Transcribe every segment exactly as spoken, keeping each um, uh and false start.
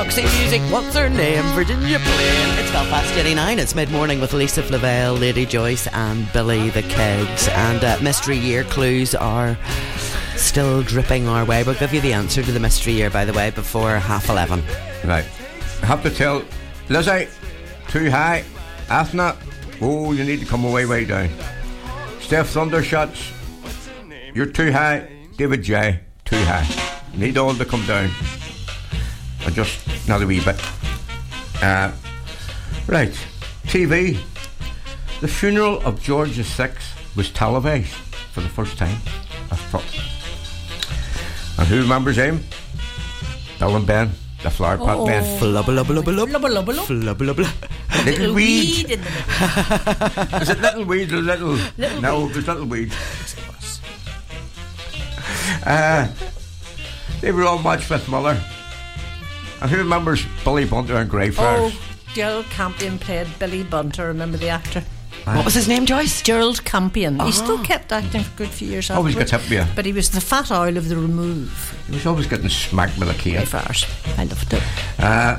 Roxy Music, what's her name? Virginia Plain. It's Belfast eighty-nine. It's mid-morning with Lisa Flavelle, Lady Joyce and Billy the Kegs. And uh, mystery year clues are still dripping our way. We'll give you the answer to the mystery year, by the way, before half eleven. Right. I have to tell Lizzie, too high. Athna, oh, you need to come away way down. Steph Thundershots, you're too high. David J, too high. You need all to come down. And just not a wee bit. Uh, right. T V. The funeral of George the Sixth was televised for the first time. I thought. And who remembers him? Bill and Ben, the flower pot oh. men. Flubba lubba lubba lub. Lubba lubba lub. Flubba lubba. Little weed. weed in the middle. Is it little weed or little? Little no, weed. there's little weed. Uh, they were all matched with Muller. And who remembers Billy Bunter and Greyfriars? Oh, Gerald Campion played Billy Bunter. Remember the actor? What was his name, Joyce? Gerald Campion. Oh. He still kept acting for a good few years Always afterwards. got hip, yeah. But he was the fat owl of the remove. He was always getting smacked with a cane. Greyfriars. I loved it. Uh,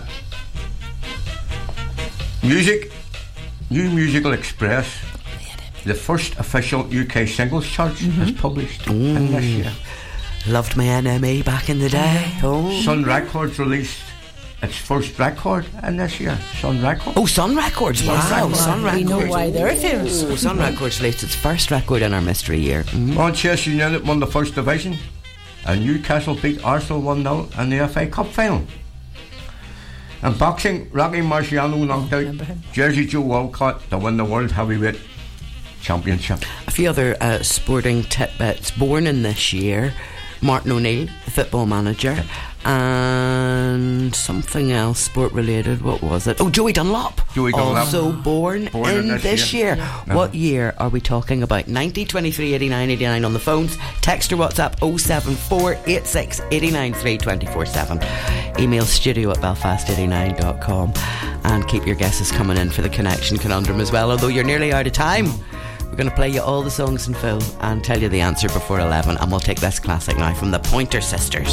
music. New Musical Express. The first official U K singles chart mm-hmm. is published mm. in this year. Loved my N M E back in the day. Oh. Sun Records released its first record in this year. Sun Records. Oh, Sun Records. Wow, Yes, Sun we Records. know why they're famous. Oh, Sun Records released its first record in our mystery year. Mm. Manchester United won the first division, and Newcastle beat Arsenal one nil in the F A Cup final. In boxing, Rocky Marciano knocked out Jersey Joe Walcott to win the World Heavyweight Championship. A few other uh, sporting tidbits. Born in this year, Martin O'Neill, the football manager, and something else sport related. What was it? Oh, Joey Dunlop. Joey Dunlop. Also born, born in, in this, this year. year. Yeah. What year are we talking about? ninety, twenty-three, eighty-nine, eighty-nine on the phones. Text or WhatsApp oh seven four eight six eight nine three two four seven. Email studio at belfast eighty-nine dot com. And keep your guesses coming in for the connection conundrum as well. Although you're nearly out of time, we're going to play you all the songs in full and tell you the answer before eleven. And we'll take this classic now from the Pointer Sisters.